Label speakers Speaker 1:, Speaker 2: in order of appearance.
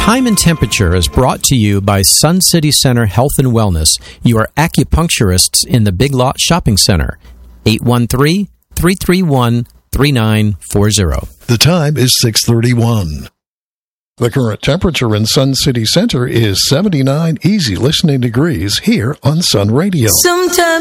Speaker 1: Time and Temperature is brought to you by Sun City Center Health and Wellness, your acupuncturists in the Big Lot Shopping Center. 813-331-3940.
Speaker 2: The time is 6:31. The current temperature in Sun City Center is 79 easy listening degrees here on Sun Radio.
Speaker 3: Sometimes